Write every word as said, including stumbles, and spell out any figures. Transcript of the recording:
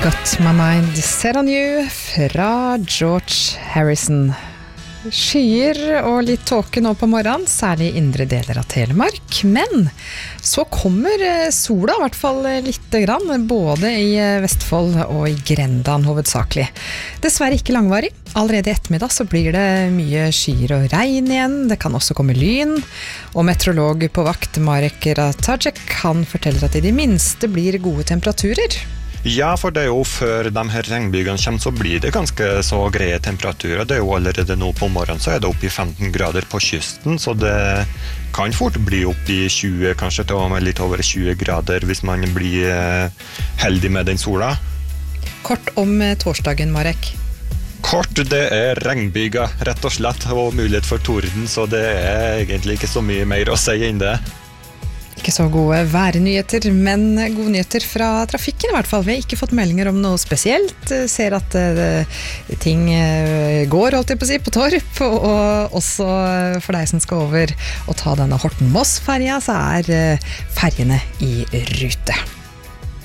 Got My Mind Set On You fra George Harrison. Skyer og litt tåke nå på morgenen, særlig i indre deler av Telemark. Men så kommer sola, i hvert fall litt grann, både i Vestfold og i Grendan hovedsakelig. Dessverre ikke langvarig. Allerede i ettermiddag så blir det mye skyer og regn igjen. Det kan også komme lyn. Og meteorolog på vakt Marek Ratajek, han forteller at i de minste blir gode temperaturer. Ja, for det er jo før de her regnbygene kommer, så blir det ganske så greie temperaturer. Det er jo allerede nå på morgenen, så er det opp i femten grader på kysten, så det kan fort bli opp i tjue, kanskje til og med litt over tjue grader hvis man blir heldig med den sola. Kort om torsdagen, Marek. Kort, det er regnbyger, rett og slett, og mulighet for torden, så det er egentlig ikke så mye mer å si enn det. Ikke så gode værnyheter, men gode nyheter fra trafikken i hvert fall. Vi har ikke fått meldinger om noe spesielt. Ser at uh, ting uh, går, holdt jeg på å si, på Torp. Og, og også for deg som skal over og ta denne Horten-Moss-ferja, så er uh, ferjene i rute.